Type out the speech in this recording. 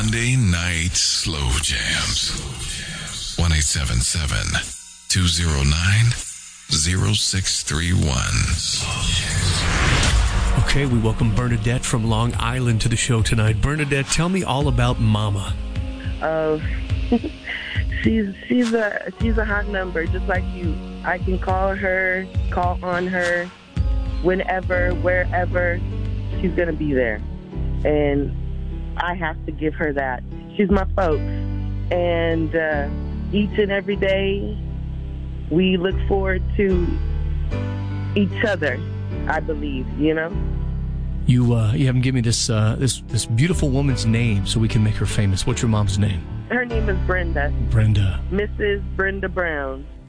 Monday Night Slow Jams. 1-877-209-0631. Okay, we welcome Bernadette from Long Island to the show tonight. Bernadette, tell me all about Mama. She's a hot number, just like you. I can call on her, whenever, wherever. She's gonna be there, and I have to give her that. She's my folks, and each and every day we look forward to each other. I believe, you know. You haven't given me this beautiful woman's name, so we can make her famous. What's your mom's name? Her name is Brenda. Brenda. Mrs. Brenda Brown.